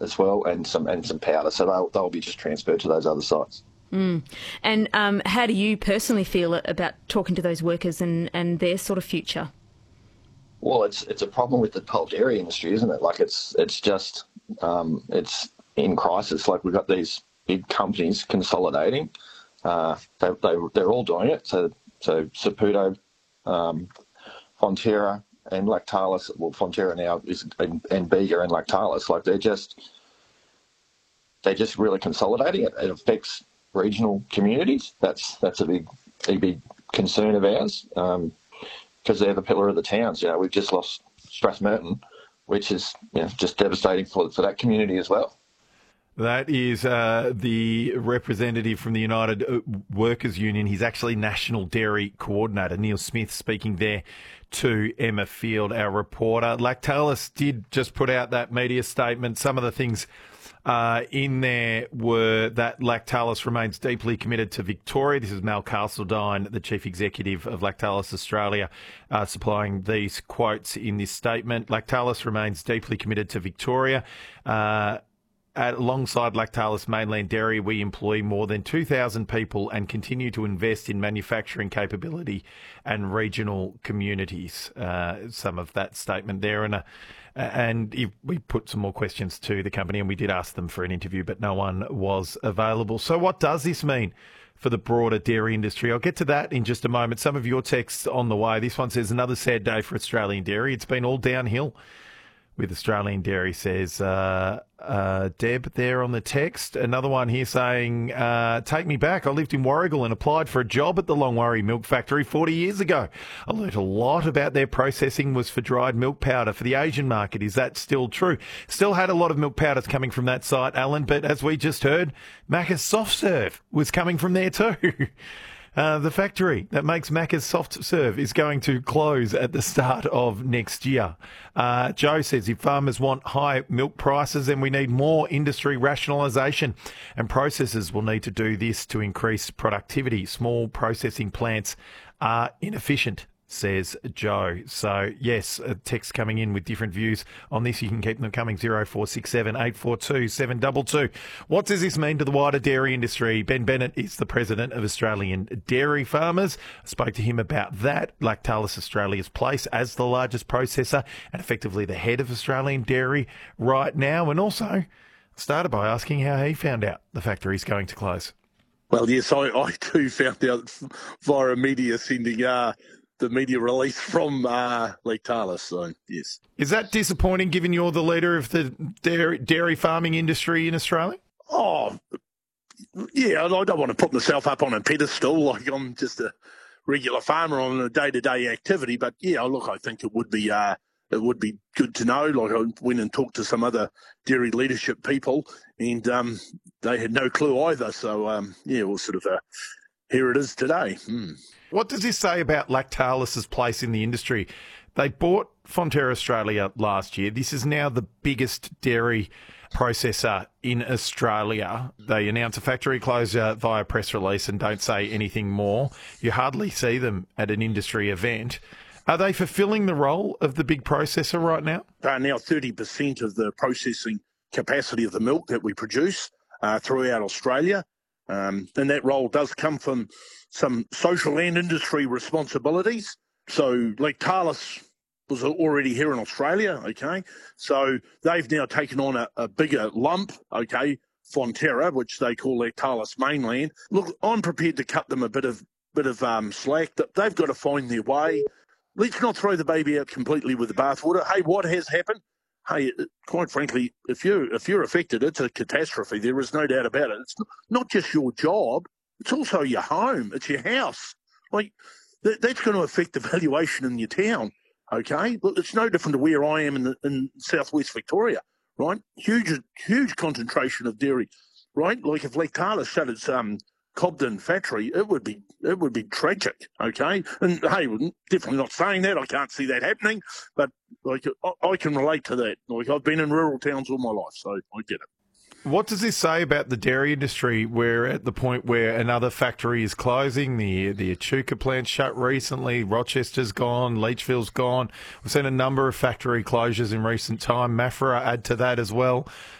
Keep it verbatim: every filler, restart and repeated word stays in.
as well, and some and some powder. So they'll they'll be just transferred to those other sites. Mm. And um, how do you personally feel about talking to those workers and, and their sort of future? Well, it's it's a problem with the whole dairy industry, isn't it? Like it's it's just um, it's in crisis. Like we've got these big companies consolidating. Uh, they they they're all doing it. So so Saputo, um, Fonterra, and Lactalis. Well, Fonterra now is and, and Bega and Lactalis. Like they're just they're just really consolidating. It, it affects regional communities. That's that's a big a big concern of ours. Um, because they're the pillar of the towns. You know, we've just lost Strathmerton, which is you know, just devastating for for that community as well. That is uh, the representative from the United Workers Union. He's actually National Dairy Coordinator, Neil Smith, speaking there to Emma Field, our reporter. Lactalis did just put out that media statement. Some of the things Uh, in there were that Lactalis remains deeply committed to Victoria. This is Mal Castledine, the Chief Executive of Lactalis Australia, uh, supplying these quotes in this statement. Lactalis remains deeply committed to Victoria. Uh, At, alongside Lactalis Mainland Dairy, we employ more than two thousand people and continue to invest in manufacturing capability and regional communities. Uh, some of that statement there. And, uh, and if we put some more questions to the company, and we did ask them for an interview, but no one was available. So what does this mean for the broader dairy industry? I'll get to that in just a moment. Some of your texts on the way. This one says, another sad day for Australian dairy. It's been all downhill with Australian dairy, says uh, uh, Deb there on the text. Another one here saying, uh, take me back. I lived in Warragul and applied for a job at the Longwarry Milk Factory forty years ago. I learnt a lot about their processing was for dried milk powder for the Asian market. Is that still true? Still had a lot of milk powders coming from that site, Alan, but as we just heard, Macca's Soft Serve was coming from there too. Uh, the factory that makes Macca's Soft Serve is going to close at the start of next year. Uh, Joe says if farmers want high milk prices, then we need more industry rationalisation, and processors will need to do this to increase productivity. Small processing plants are inefficient, says Joe. So, yes, a text coming in with different views on this. You can keep them coming, zero four six seven, eight four two, seven two two. What does this mean to the wider dairy industry? Ben Bennett is the president of Australian Dairy Farmers. I spoke to him about that, Lactalis Australia's place as the largest processor and effectively the head of Australian dairy right now, and also started by asking how he found out the factory's going to close. Well, yes, I, I too found out via media sending uh, the media release from uh, Lactalis, so yes. Is that disappointing given you're the leader of the dairy, dairy farming industry in Australia? Oh, yeah, I don't want to put myself up on a pedestal like I'm just a regular farmer on a day-to-day activity, but yeah, look, I think it would be uh, it would be good to know. Like I went and talked to some other dairy leadership people, and um, they had no clue either. So um, yeah, well, sort of uh, here it is today. Hmm. What does this say about Lactalis's place in the industry? They bought Fonterra Australia last year. This is now the biggest dairy processor in Australia. They announce a factory closure via press release and don't say anything more. You hardly see them at an industry event. Are they fulfilling the role of the big processor right now? They're now thirty percent of the processing capacity of the milk that we produce uh, throughout Australia. Um, and that role does come from some social and industry responsibilities. So Lactalis was already here in Australia, okay? So they've now taken on a, a bigger lump, okay, Fonterra, which they call Lactalis Mainland. Look, I'm prepared to cut them a bit of bit of um, slack. They've got to find their way. Let's not throw the baby out completely with the bathwater. Hey, what has happened? Hey, quite frankly, if you're, if you're affected, it's a catastrophe. There is no doubt about it. It's not just your job. It's also your home. It's your house. Like, that, that's going to affect the valuation in your town, okay? Look, it's no different to where I am in, the, in southwest Victoria, right? Huge huge concentration of dairy, right? Like if Lactalis shut its um, Cobden factory, it would be it would be tragic, okay? And, hey, definitely not saying that. I can't see that happening, but like I, I can relate to that. Like I've been in rural towns all my life, so I get it. What does this say about the dairy industry? We're at the point where another factory is closing. The the Echuca plant shut recently. Rochester's gone. Leachville's gone. We've seen a number of factory closures in recent time. Maffra add to that as well.